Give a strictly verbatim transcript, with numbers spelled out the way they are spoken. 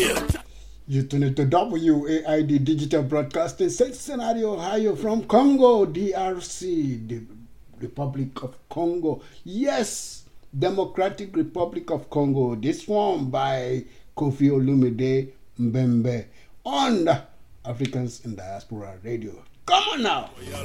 You tune into W A I D Digital Broadcasting, Cincinnati, Ohio, from Congo, D R C, the Republic of Congo. Yes, Democratic Republic of Congo. This one by Kofi Olumide Mbembe on Africans in Diaspora Radio. Come on now.